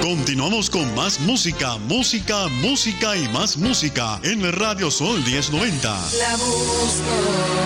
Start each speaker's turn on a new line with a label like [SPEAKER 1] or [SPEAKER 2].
[SPEAKER 1] Continuamos con más música, música y más música en Radio Sol 1090.
[SPEAKER 2] La busco.